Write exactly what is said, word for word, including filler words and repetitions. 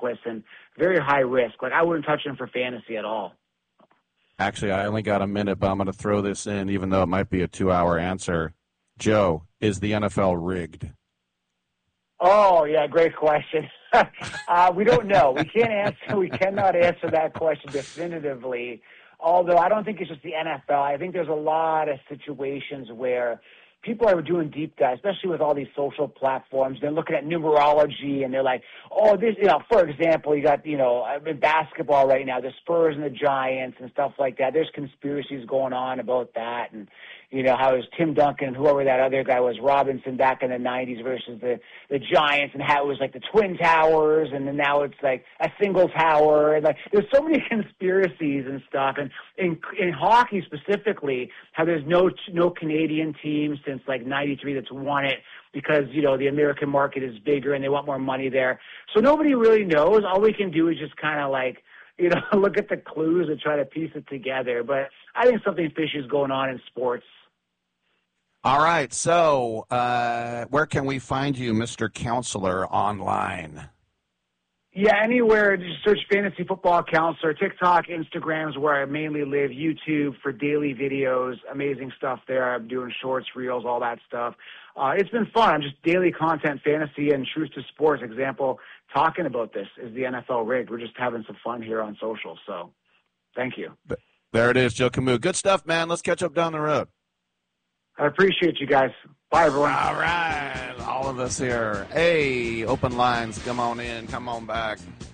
reckless and very high risk. Like, I wouldn't touch him for fantasy at all. Actually, I only got a minute, but I'm going to throw this in, even though it might be a two-hour answer. Joe, is the N F L rigged? Oh, yeah, great question. uh, we don't know. We can't answer. We cannot answer that question definitively. Although I don't think it's just the N F L. I think there's a lot of situations where people are doing deep dives, especially with all these social platforms. They're looking at numerology, and they're like, oh, this, you know, for example, you got, you know, in basketball right now, the Spurs and the Giants and stuff like that. There's conspiracies going on about that, and, you know, how it was Tim Duncan and whoever that other guy was, Robinson, back in the nineties versus the, the Giants, and how it was like the Twin Towers, and then now it's like a single tower. And like, there's so many conspiracies and stuff. And in, in hockey specifically, how there's no no Canadian team since like ninety-three that's won it because, you know, the American market is bigger and they want more money there. So nobody really knows. All we can do is just kind of like, you know, look at the clues and try to piece it together. But I think something fishy is going on in sports. All right, so uh, where can we find you, Mister Counselor, online? Yeah, anywhere. Just search Fantasy Football Counselor. TikTok, Instagram is where I mainly live. YouTube for daily videos. Amazing stuff there. I'm doing shorts, reels, all that stuff. Uh, it's been fun. I'm just daily content, fantasy, and truth to sports. Example, talking about this is the N F L rigged. We're just having some fun here on social. So thank you. There it is, Joe Camus. Good stuff, man. Let's catch up down the road. I appreciate you guys. Bye, everyone. All right, all of us here. Hey, open lines, come on in, come on back.